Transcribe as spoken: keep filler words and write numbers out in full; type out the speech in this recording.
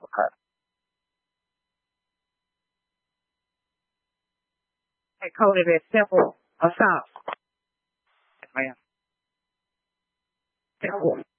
ครับให้เข้าในเว็บเที่ยวเอาทราบเห็นไหมครับเที่ยว